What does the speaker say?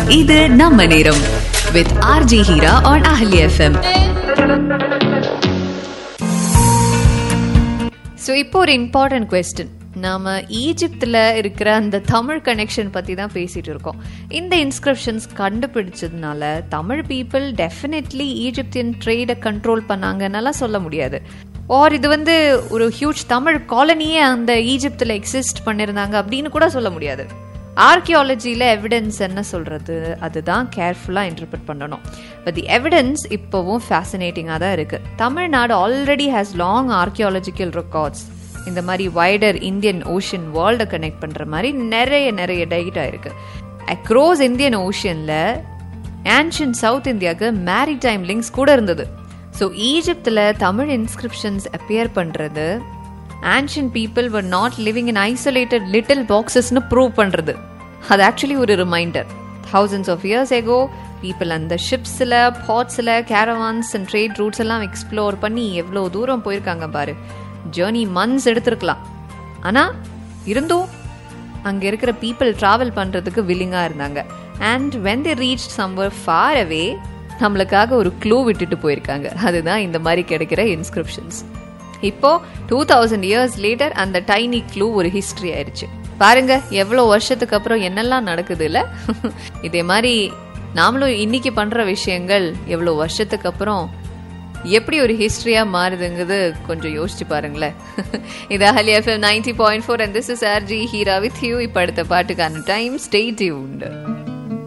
இது நம்ம நேரம் with RJ Hira on Ahli FM. So இப்போ ஒரு இம்பார்ட்டன்ட் கொஸ்டின். நாம் ஈஜிப்தில் இருக்கிற அந்த தமிழ் கனெக்ஷன் பற்றி தான் பேசிகிட்டு இருக்கோம். இந்த inscriptions கண்டுபிடிச்சதுனால Tamil people definitely Egyptian ட்ரேடை control பண்ணாங்கன்னெல்லாம் சொல்ல முடியாது. ஆர் இது ஒரு ஹியூஜ் தமிழ் காலனியே அந்த ஈஜிப்தில் எக்ஸிஸ்ட் பண்ணியிருந்தாங்க அப்படின்னு கூட சொல்ல முடியாது. ஆர்கியாலஜியில் எவிடன்ஸ் என்ன சொல்கிறது, அதுதான் கேர்ஃபுல்லாக இன்டர்பிரட் பண்ணணும். பட் தி எவிடன்ஸ் இப்போவும் ஃபேசினேட்டிங்காக தான் இருக்குது. Tamil Nadu already has long archaeological records. இந்த மாதிரி வைடர் இந்தியன் ஓஷன் வேர்ல்டை கனெக்ட் பண்ணுற மாதிரி நிறைய டேட்டா இருக்குது. அக்ராஸ் இந்தியன் ஓஷனில் ஆன்ஷியன்ட் சவுத் இந்தியாவுக்கு மேரிடைம் லிங்க்ஸ் கூட இருந்தது. ஸோ ஈஜிப்தில் தமிழ் இன்ஸ்கிரிப்ஷன்ஸ் அப்பியர் பண்ணுறது ancient people were not living in isolated little boxes னு ப்ரூவ் பண்ணுறது. அது ஆக்சுவலி ஒரு reminder. thousands of years ago people அந்த ஷிப்ஸில், பாட்ஸில், கேரவான்ஸ் அண்ட் ட்ரேட் ரூட்ஸ் எல்லாம் எக்ஸ்ப்ளோர் பண்ணி எவ்வளோ தூரம் போயிருக்காங்க பாரு. ஜேர்னி மந்த்ஸ் எடுத்திருக்கலாம். ஆனால் இருந்தும் அங்கே இருக்கிற பீப்புள் ட்ராவல் பண்ணுறதுக்கு வில்லிங்காக இருந்தாங்க. And when they reached somewhere far away நம்மளுக்காக ஒரு க்ளூ விட்டுட்டு போயிருக்காங்க. அதுதான் இந்த மாதிரி கிடைக்கிற இன்ஸ்கிரிப்ஷன்ஸ். இப்போ 2000 years later அந்த டைனி க்ளூ ஒரு ஹிஸ்டரி ஆயிடுச்சு. பாருங்க எவ்வளோ வருஷத்துக்கு அப்புறம் என்னெல்லாம் நடக்குது இல்லை. இதே மாதிரி நாமளும் இன்னைக்கு பண்ற விஷயங்கள் எவ்வளோ வருஷத்துக்கு அப்புறம் எப்படி ஒரு ஹிஸ்டரியா மாறுதுங்கிறது கொஞ்சம் யோசிச்சு பாருங்களேன். இது அஹலி FM 90.4 and this is RJ Hira with you. இப்போ அடுத்த பாட்டுக்கான டைம். Stay tuned.